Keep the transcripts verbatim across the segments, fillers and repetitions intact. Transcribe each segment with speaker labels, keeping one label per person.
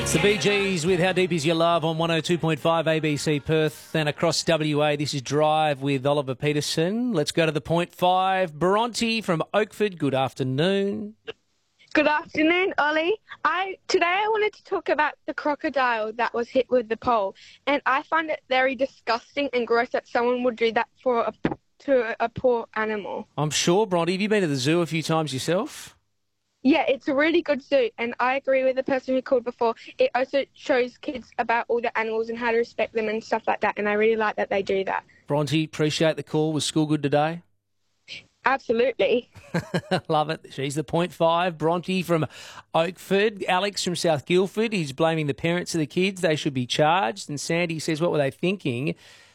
Speaker 1: It's the Bee Gees with How Deep Is Your Love on one oh two point five A B C Perth and across W A. This is Drive with Oliver Peterson. Let's go to the point five. Bronte from Oakford, good afternoon.
Speaker 2: Good afternoon, Ollie. I today I wanted to talk about the crocodile that was hit with the pole, and I find it very disgusting and gross that someone would do that for a, to a poor animal.
Speaker 1: I'm sure, Bronte. Have you been to the zoo a few times yourself?
Speaker 2: Yeah, it's a really good zoo, and I agree with the person who called before. It also shows kids about all the animals and how to respect them and stuff like that, and I really like that they do that.
Speaker 1: Bronte, appreciate the call. Was school good today?
Speaker 2: Absolutely.
Speaker 1: Love it. She's the point five. Bronte from Oakford. Alex from South Guildford. He's blaming the parents of the kids. They should be charged. And Sandy says, what were they thinking?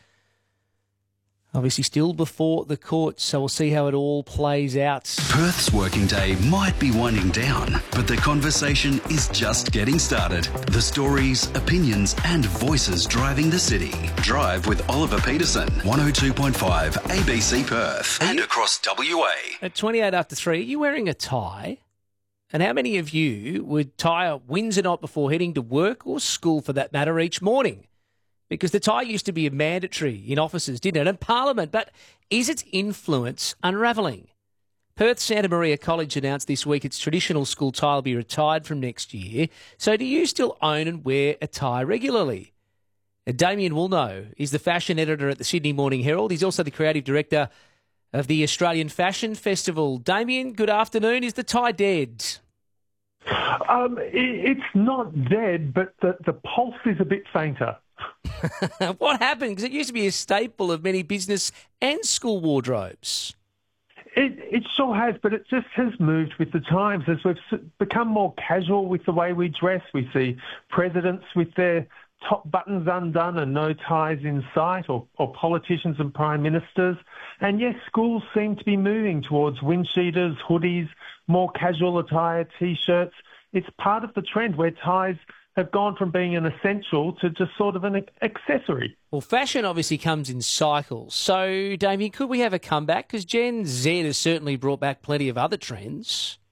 Speaker 1: Obviously still before the courts, so we'll see how it all plays out.
Speaker 3: Perth's working day might be winding down, but the conversation is just getting started. The stories, opinions and voices driving the city. Drive with Oliver Peterson, one oh two point five A B C Perth and across W A.
Speaker 1: At twenty-eight after three, are you wearing a tie? And how many of you would tie a Windsor knot before heading to work or school for that matter each morning? Because the tie used to be mandatory in offices, didn't it? And Parliament. But is its influence unravelling? Perth Santa Maria College announced this week its traditional school tie will be retired from next year. So do you still own and wear a tie regularly? And Damien Woolnough is the fashion editor at the Sydney Morning Herald. He's also the creative director of the Australian Fashion Festival. Damien, good afternoon. Is the tie dead?
Speaker 4: Um, it, it's not dead, but the, the pulse is a bit fainter.
Speaker 1: What happened? Because it used to be a staple of many business and school wardrobes.
Speaker 4: It, it sure has, but it just has moved with the times. As we've become more casual with the way we dress, we see presidents with their top buttons undone and no ties in sight, or, or politicians and prime ministers. And yes, schools seem to be moving towards windsheeters, hoodies, more casual attire, T-shirts. It's part of the trend where ties have gone from being an essential to just sort of an accessory.
Speaker 1: Well, fashion obviously comes in cycles. So, Damien, could we have a comeback? Because Gen Z has certainly brought back plenty of other trends.